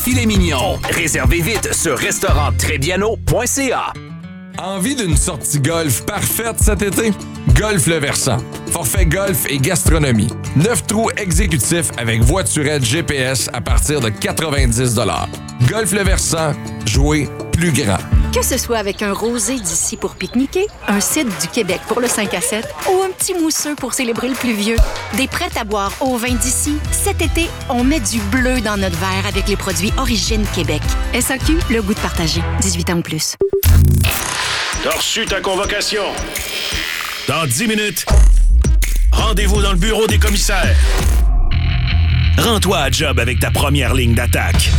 Filet mignon. Réservez vite sur restauranttrèsbiano.ca. Envie d'une sortie golf parfaite cet été? Golf Le Versant. Forfait golf et gastronomie. 9 trous exécutifs avec voiturette GPS à partir de 90 $. Golf Le Versant. Jouer plus grand. Que ce soit avec un rosé d'ici pour pique-niquer, un cidre du Québec pour le 5 à 7 ou un petit mousseux pour célébrer le pluvieux, des prêts à boire au vin d'ici, cet été, on met du bleu dans notre verre avec les produits Origine Québec. SAQ, le goût de partager. 18 ans ou plus. T'as reçu ta convocation. Dans 10 minutes, rendez-vous dans le bureau des commissaires. Rends-toi à job avec ta première ligne d'attaque.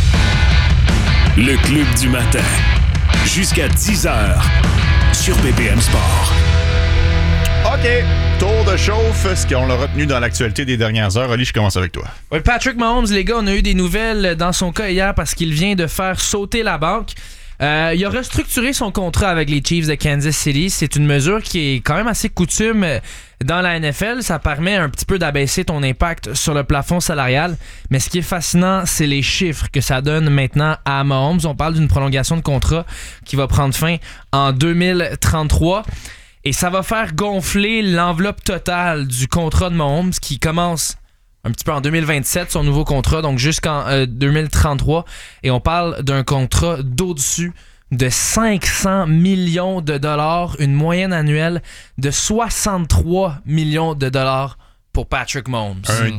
Le Club du matin. Jusqu'à 10h sur BPM Sport. OK, tour de chauffe, ce qu'on a retenu dans l'actualité des dernières heures. Oli, je commence avec toi. Oui, Patrick Mahomes, les gars, on a eu des nouvelles dans son cas hier parce qu'il vient de faire sauter la banque. Il a restructuré son contrat avec les Chiefs de Kansas City. C'est une mesure qui est quand même assez coutume dans la NFL. Ça permet un petit peu d'abaisser ton impact sur le plafond salarial. Mais ce qui est fascinant, c'est les chiffres que ça donne maintenant à Mahomes. On parle d'une prolongation de contrat qui va prendre fin en 2033. Et ça va faire gonfler l'enveloppe totale du contrat de Mahomes qui commence un petit peu en 2027, son nouveau contrat, donc jusqu'en 2033. Et on parle d'un contrat d'au-dessus de 500 millions de dollars, une moyenne annuelle de 63 millions de dollars pour Patrick Mahomes. Un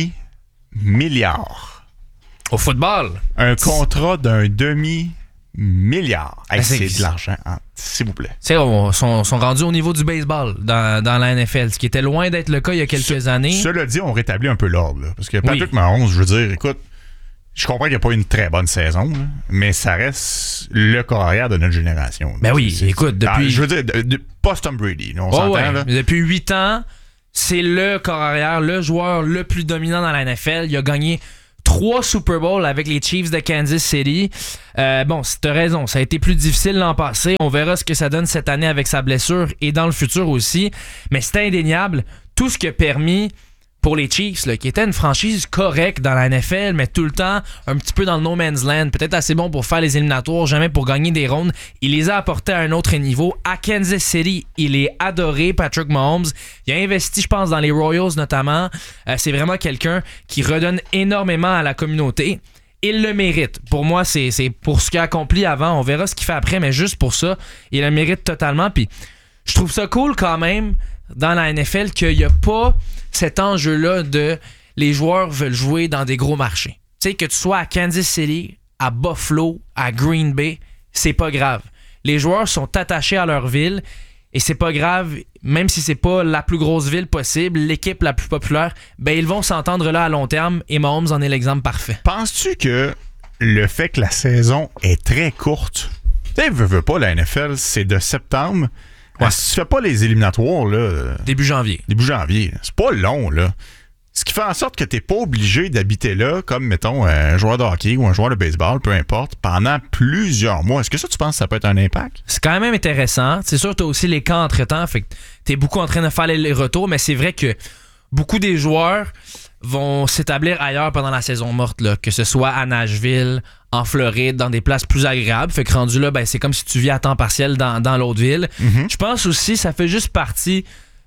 demi-milliard. Au football. Un contrat d'un demi-milliard. Hey, c'est de l'argent, hein, s'il vous plaît. Ils sont rendus au niveau du baseball dans la NFL, ce qui était loin d'être le cas il y a quelques années. Cela dit, on rétablit un peu l'ordre. Là, parce que Patrick Mahomes, je veux dire, écoute, je comprends qu'il n'y a pas une très bonne saison, là, mais ça reste le carrière de notre génération. Ben oui, écoute, depuis... je veux dire, post-Tom Brady, là, on s'entend. Là. Depuis 8 ans, c'est le carrière, le joueur le plus dominant dans la NFL. Il a gagné 3 Super Bowls avec les Chiefs de Kansas City. Bon, t'as raison, ça a été plus difficile l'an passé. On verra ce que ça donne cette année avec sa blessure et dans le futur aussi. Mais c'est indéniable, tout ce qui a permis pour les Chiefs, là, qui était une franchise correcte dans la NFL, mais tout le temps un petit peu dans le no man's land, peut-être assez bon pour faire les éliminatoires, jamais pour gagner des rondes. Il les a apportés à un autre niveau. À Kansas City, il est adoré, Patrick Mahomes. Il a investi, je pense, dans les Royals notamment. C'est vraiment quelqu'un qui redonne énormément à la communauté. Il le mérite. Pour moi, c'est pour ce qu'il a accompli avant. On verra ce qu'il fait après, mais juste pour ça, il le mérite totalement. Puis je trouve ça cool quand même dans la NFL qu'il n'y a pas cet enjeu-là de les joueurs veulent jouer dans des gros marchés. Tu sais, que tu sois à Kansas City, à Buffalo, à Green Bay, c'est pas grave. Les joueurs sont attachés à leur ville et c'est pas grave, même si c'est pas la plus grosse ville possible, l'équipe la plus populaire, ben ils vont s'entendre là à long terme et Mahomes en est l'exemple parfait. Penses-tu que le fait que la saison est très courte, tu sais, veux pas, la NFL, c'est de septembre. Ouais. Si tu fais pas les éliminatoires, là. Début janvier. C'est pas long, là. Ce qui fait en sorte que t'es pas obligé d'habiter là, comme, mettons, un joueur de hockey ou un joueur de baseball, peu importe, pendant plusieurs mois. Est-ce que ça, tu penses que ça peut être un impact? C'est quand même intéressant. C'est sûr, t'as aussi les camps entre-temps, fait que t'es beaucoup en train de faire les retours, mais c'est vrai que beaucoup des joueurs vont s'établir ailleurs pendant la saison morte, là, que ce soit à Nashville, en Floride, dans des places plus agréables. Fait que rendu là, ben, c'est comme si tu vis à temps partiel dans l'autre ville. Mm-hmm. Je pense aussi ça fait juste partie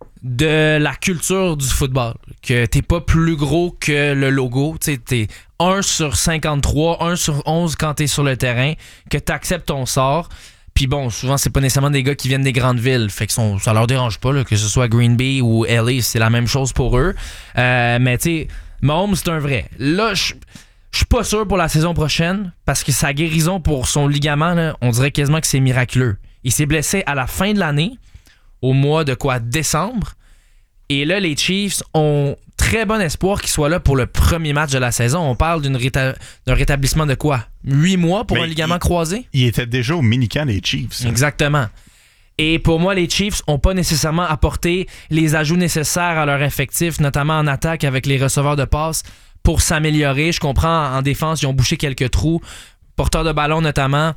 de la culture du football. Que t'es pas plus gros que le logo. T'sais, t'es 1 sur 53, 1 sur 11 quand t'es sur le terrain, que t'acceptes ton sort. Puis bon, souvent, c'est pas nécessairement des gars qui viennent des grandes villes. Fait que ça leur dérange pas, là, que ce soit Green Bay ou LA, c'est la même chose pour eux. Mais tu sais, Mahomes, c'est un vrai. Là, je suis pas sûr pour la saison prochaine parce que sa guérison pour son ligament, là, on dirait quasiment que c'est miraculeux. Il s'est blessé à la fin de l'année, au mois de décembre. Et là, les Chiefs ont très bon espoir qu'il soit là pour le premier match de la saison. On parle d'un rétablissement de 8 mois pour un ligament croisé? Il était déjà au mini-camp des Chiefs. Exactement. Et pour moi, les Chiefs n'ont pas nécessairement apporté les ajouts nécessaires à leur effectif, notamment en attaque avec les receveurs de passe, pour s'améliorer. Je comprends, en défense, ils ont bouché quelques trous. Porteur de ballon notamment,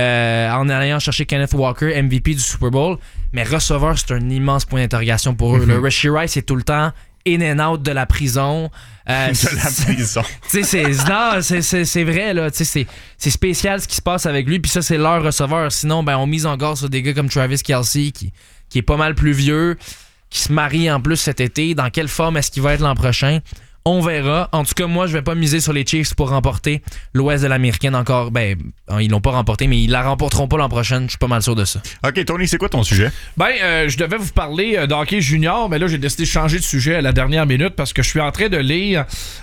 en allant chercher Kenneth Walker, MVP du Super Bowl. Mais receveur, c'est un immense point d'interrogation pour eux. Le Rashee Rice est tout le temps in and out de la prison. De la prison. C'est vrai, là. C'est spécial ce qui se passe avec lui. Puis ça, c'est leur receveur. Sinon, on mise encore sur des gars comme Travis Kelce, qui est pas mal plus vieux, qui se marie en plus cet été. Dans quelle forme est-ce qu'il va être l'an prochain? On verra. En tout cas, moi, je vais pas miser sur les Chiefs pour remporter l'Ouest de l'Américaine encore. Ils l'ont pas remporté, mais ils la remporteront pas l'an prochain. Je suis pas mal sûr de ça. OK, Tony, c'est quoi ton sujet? Je devais vous parler d'hockey junior, mais là, j'ai décidé de changer de sujet à la dernière minute parce que je suis en train de lire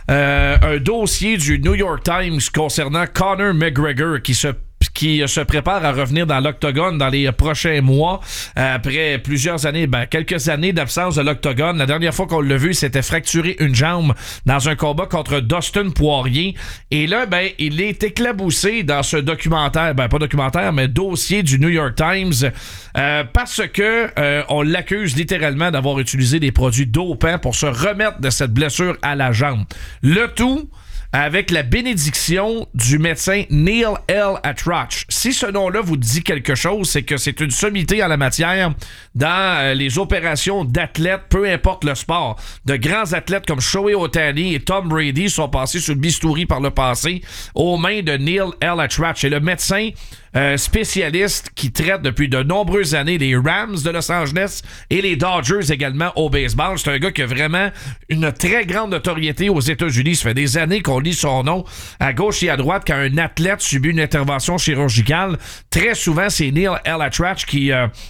un dossier du New York Times concernant Conor McGregor qui se prépare à revenir dans l'octogone dans les prochains mois après plusieurs années, quelques années d'absence de l'octogone. La dernière fois qu'on l'a vu, il s'était fracturé une jambe dans un combat contre Dustin Poirier. Et là, il est éclaboussé dans ce documentaire, pas documentaire, mais dossier du New York Times parce que on l'accuse littéralement d'avoir utilisé des produits dopants pour se remettre de cette blessure à la jambe. Le tout avec la bénédiction du médecin Neil L. Atrach. Si ce nom-là vous dit quelque chose, c'est que c'est une sommité en la matière dans les opérations d'athlètes, peu importe le sport. De grands athlètes comme Shohei Ohtani et Tom Brady sont passés sur le bistouri par le passé aux mains de Neil L. Atrach. Et le médecin spécialiste qui traite depuis de nombreuses années les Rams de Los Angeles et les Dodgers également au baseball. C'est un gars qui a vraiment une très grande notoriété aux États-Unis. Ça fait des années qu'on lit son nom à gauche et à droite quand un athlète subit une intervention chirurgicale. Très souvent, c'est Neil L. Atrach qui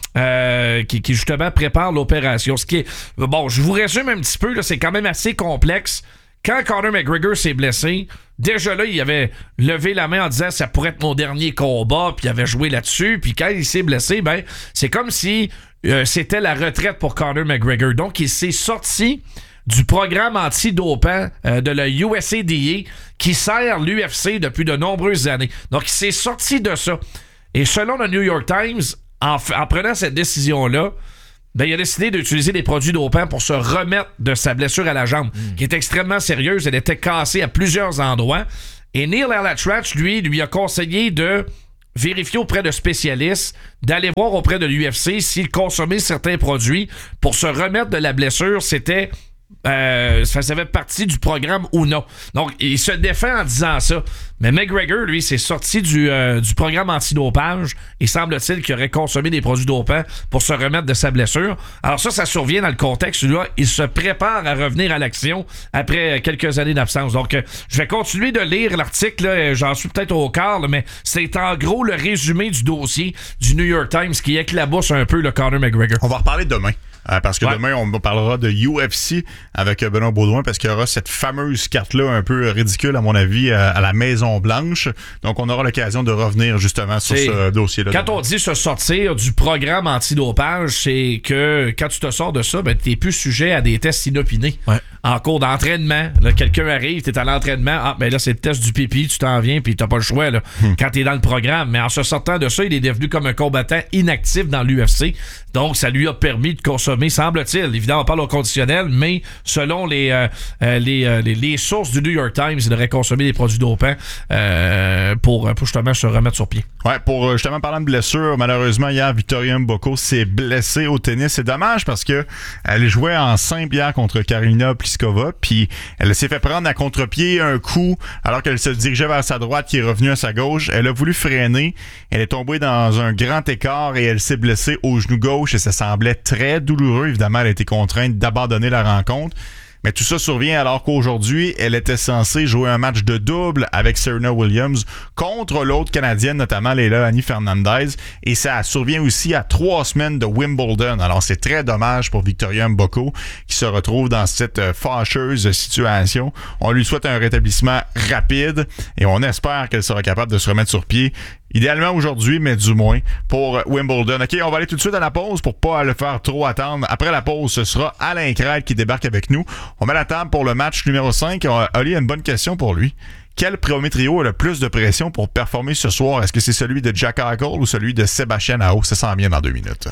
justement prépare l'opération. Ce qui est je vous résume un petit peu, là, c'est quand même assez complexe. Quand Conor McGregor s'est blessé, déjà là, il avait levé la main en disant « ça pourrait être mon dernier combat », puis il avait joué là-dessus. Puis quand il s'est blessé, c'est comme si c'était la retraite pour Conor McGregor. Donc, il s'est sorti du programme anti-dopant de la USADA qui sert l'UFC depuis de nombreuses années. Donc, il s'est sorti de ça. Et selon le New York Times, en prenant cette décision-là, il a décidé d'utiliser des produits dopants pour se remettre de sa blessure à la jambe, qui est extrêmement sérieuse. Elle était cassée à plusieurs endroits. Et Neil L. Atrach, lui a conseillé de vérifier auprès de spécialistes, d'aller voir auprès de l'UFC s'il consommait certains produits pour se remettre de la blessure. Ça fait partie du programme ou non. Donc, il se défend en disant ça. Mais McGregor, lui, s'est sorti du programme antidopage et semble-t-il qu'il aurait consommé des produits dopants pour se remettre de sa blessure. Alors ça survient dans le contexte où là, il se prépare à revenir à l'action après quelques années d'absence. Donc, je vais continuer de lire l'article. Là, j'en suis peut-être au quart, là, mais c'est en gros le résumé du dossier du New York Times qui éclabousse un peu le Conor McGregor. On va reparler demain. Parce que demain, on parlera de UFC avec Benoît Baudouin parce qu'il y aura cette fameuse carte-là un peu ridicule, à mon avis, à la Maison-Blanche. Donc, on aura l'occasion de revenir justement sur ce dossier-là. Quand on dit se sortir du programme antidopage, c'est que quand tu te sors de ça, t'es plus sujet à des tests inopinés. Ouais. En cours d'entraînement, là, quelqu'un arrive, t'es à l'entraînement, là, c'est le test du pipi, tu t'en viens, puis t'as pas le choix là, quand t'es dans le programme. Mais en se sortant de ça, il est devenu comme un combattant inactif dans l'UFC. Donc, ça lui a permis de consommer, semble-t-il, évidemment, on parle au conditionnel, mais selon les sources du New York Times, il aurait consommé des produits dopants pour justement se remettre sur pied. Ouais, pour justement parlant de blessure, malheureusement, hier, Victoria Mboko s'est blessée au tennis. C'est dommage parce que elle jouait en simple hier contre Karolina Pliskova, puis elle s'est fait prendre à contre-pied un coup alors qu'elle se dirigeait vers sa droite qui est revenue à sa gauche. Elle a voulu freiner, elle est tombée dans un grand écart et elle s'est blessée au genou gauche et ça semblait très douloureux. Évidemment, elle a été contrainte d'abandonner la rencontre. Mais tout ça survient alors qu'aujourd'hui, elle était censée jouer un match de double avec Serena Williams contre l'autre Canadienne, notamment Leilani Fernandez. Et ça survient aussi à 3 semaines de Wimbledon. Alors, c'est très dommage pour Victoria Mboko qui se retrouve dans cette fâcheuse situation. On lui souhaite un rétablissement rapide et on espère qu'elle sera capable de se remettre sur pied. Idéalement aujourd'hui, mais du moins pour Wimbledon. OK, on va aller tout de suite à la pause pour pas le faire trop attendre. Après la pause, ce sera Alain Crête qui débarque avec nous. On met la table pour le match numéro 5. Oli a une bonne question pour lui. Quel premier trio a le plus de pression pour performer ce soir? Est-ce que c'est celui de Jack Eichel ou celui de Sébastien Aho? Ça s'en vient dans 2 minutes.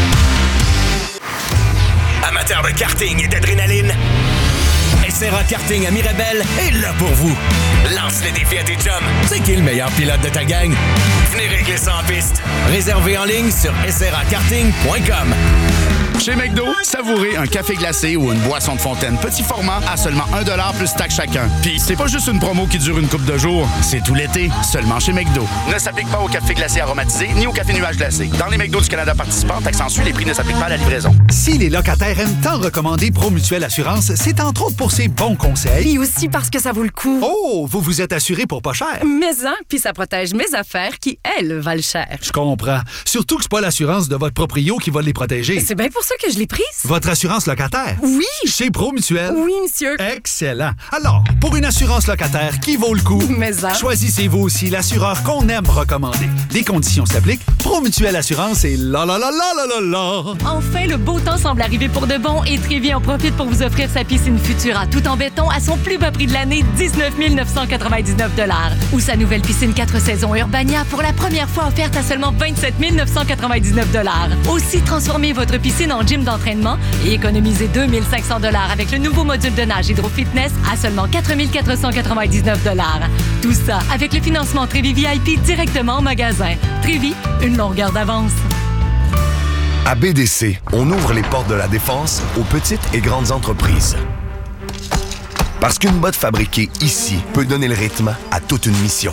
Amateur de karting et d'adrénaline, SRA Karting à Mirabel est là pour vous. Lance les défis à tes chums. C'est qui le meilleur pilote de ta gang? Venez régler ça en piste. Réservé en ligne sur srakarting.com. Chez McDo, savourez un café glacé ou une boisson de fontaine petit format à seulement 1$ plus taxe chacun. Puis c'est pas juste une promo qui dure une couple de jours, c'est tout l'été, seulement chez McDo. Ne s'applique pas au café glacé aromatisé ni au café nuage glacé. Dans les McDo du Canada participants, taxe en sus, les prix ne s'appliquent pas à la livraison. Si les locataires aiment tant recommander Promutuelle Assurance, c'est entre autres pour ses bons conseils. Et aussi parce que ça vaut le coup. Oh, vous vous êtes assuré pour pas cher. Mais hein, puis ça protège mes affaires qui, elles, valent cher. Je comprends. Surtout que c'est pas l'assurance de votre proprio qui va les protéger. C'est bien pour ça que je l'ai prise. Votre assurance locataire? Oui. Chez Promutuelle? Oui, monsieur. Excellent. Alors, pour une assurance locataire qui vaut le coup, choisissez-vous aussi l'assureur qu'on aime recommander. Les conditions s'appliquent. Promutuelle Assurance et la la la la la la la. Enfin, le beau temps semble arriver pour de bon et Trévi en profite pour vous offrir sa piscine Futura tout en béton à son plus bas prix de l'année, 19 999 $. Ou sa nouvelle piscine 4 saisons Urbania pour la première fois offerte à seulement 27 999 $. Aussi, transformez votre piscine en gym d'entraînement et économisez 2 500 $ avec le nouveau module de nage Hydro-Fitness à seulement 4 499 $. Tout ça avec le financement Trévi VIP directement en magasin. Trévi, une longueur d'avance. À BDC, on ouvre les portes de la défense aux petites et grandes entreprises. Parce qu'une botte fabriquée ici peut donner le rythme à toute une mission.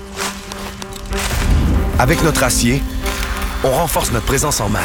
Avec notre acier, on renforce notre présence en mer.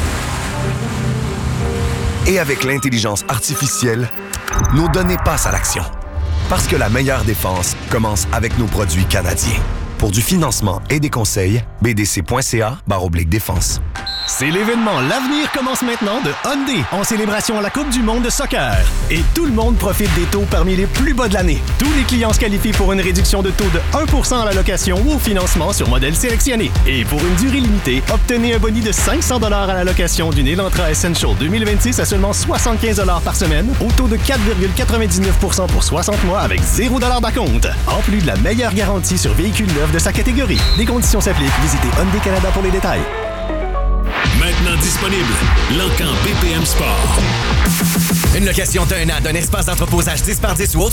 Et avec l'intelligence artificielle, nos données passent à l'action. Parce que la meilleure défense commence avec nos produits canadiens. Pour du financement et des conseils, bdc.ca/défense. C'est l'événement L'Avenir commence maintenant de Hyundai en célébration à la Coupe du monde de soccer. Et tout le monde profite des taux parmi les plus bas de l'année. Tous les clients se qualifient pour une réduction de taux de 1% à la location ou au financement sur modèle sélectionné. Et pour une durée limitée, obtenez un boni de 500 $ à la location d'une Elantra Essential 2026 à seulement 75 $ par semaine, au taux de 4,99% pour 60 mois avec 0 $ d'acompte. En plus de la meilleure garantie sur véhicules neufs de sa catégorie. Les conditions s'appliquent. Visitez Hyundai Canada pour les détails. Maintenant disponible, L'Encan BPM Sport. Une location d'un an d'un espace d'entreposage 10 par 10 ou autre